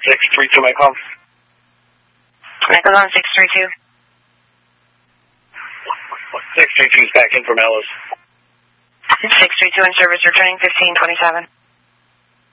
632 Mike home. Echo's on 632. 632's back in from Ellis. 632 in service, returning 1527.